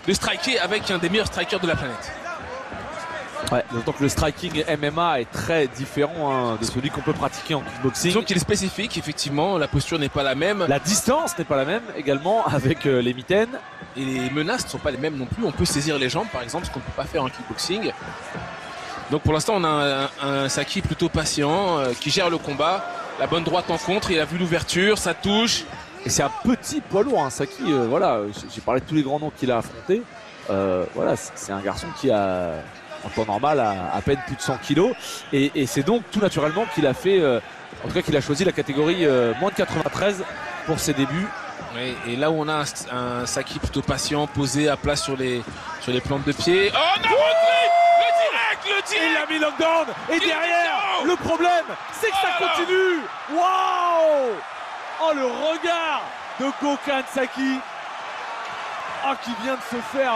de striker avec un des meilleurs strikers de la planète. Ouais, d'autant que le striking MMA est très différent de celui qu'on peut pratiquer en kickboxing. Donc il est spécifique, effectivement, la posture n'est pas la même. La distance n'est pas la même également avec les mitaines. Et les menaces ne sont pas les mêmes non plus. On peut saisir les jambes, par exemple, ce qu'on ne peut pas faire en kickboxing. Donc pour l'instant, on a un Saki plutôt patient, qui gère le combat. La bonne droite en contre, il a vu l'ouverture, ça touche. Et c'est un petit poids lourd, hein, Saki. Voilà, j'ai parlé de tous les grands noms qu'il a affrontés. Voilà, c'est un garçon qui a, en temps normal, à peine plus de 100 kilos. Et c'est donc tout naturellement qu'il a fait, en tout cas qu'il a choisi la catégorie moins de 93 pour ses débuts. Oui, et là où on a un Saki plutôt patient, posé à plat sur les plantes de pied. Oh non, le direct. Il a mis lockdown. Et derrière, le problème, c'est que ça continue. Waouh! Oh, le regard de Gokhan Saki. Oh, qui vient de se faire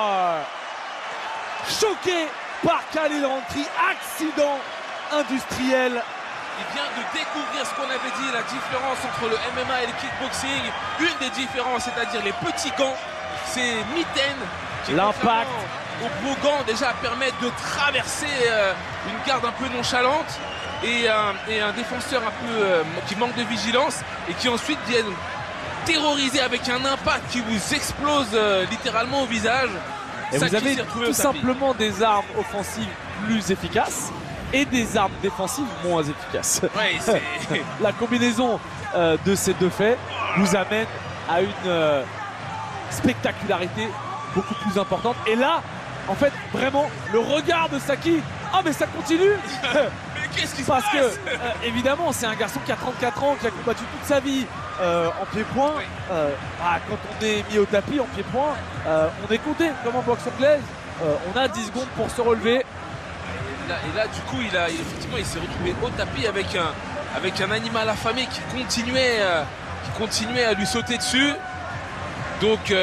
choquer par Khalil Rountree. Accident industriel. Il vient de découvrir ce qu'on avait dit, la différence entre le MMA et le kickboxing. Une des différences, c'est-à-dire les petits gants, ces mitaines qui, l'impact aux gros gants, déjà permettent de traverser une garde un peu nonchalante et un défenseur un peu qui manque de vigilance et qui ensuite viennent terroriser avec un impact qui vous explose littéralement au visage. Et vous avez tout simplement des armes offensives plus efficaces et des armes défensives moins efficaces. Ouais, la combinaison de ces deux faits vous amène à une spectacularité beaucoup plus importante. Et là, en fait, vraiment, le regard de Saki, ah mais ça continue. Mais qu'est-ce qui se passe? Parce que, évidemment, c'est un garçon qui a 34 ans, qui a combattu toute sa vie en pied-point. Oui. Quand on est mis au tapis en pied-point, on est compté comme en boxe anglaise. On a 10 secondes pour se relever. Et là, du coup, effectivement, il s'est retrouvé au tapis avec un animal affamé qui continuait à lui sauter dessus. Donc,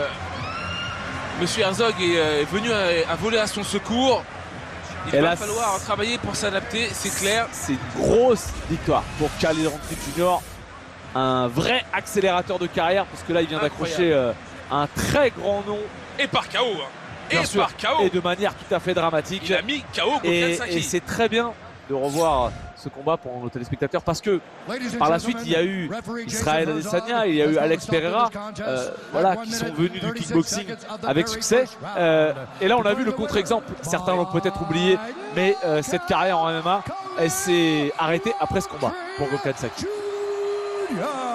Monsieur Herzog est venu à voler à son secours. Il va falloir travailler pour s'adapter, c'est clair. C'est une grosse victoire pour Khalil Rountree Jr. Un vrai accélérateur de carrière, parce que là, il vient d'accrocher un très grand nom. Et par KO. Bien sûr, par KO. Et de manière tout à fait dramatique. Il a mis KO Gokhan Saki. Et c'est très bien de revoir ce combat pour nos téléspectateurs, parce que par la suite il y a eu Israël Adesanya, il y a eu Alex Pereira, voilà, qui sont venus du kickboxing avec succès. Et là on a vu le contre-exemple, certains l'ont peut-être oublié, mais cette carrière en MMA, elle s'est arrêtée après ce combat pour Gokhan Saki.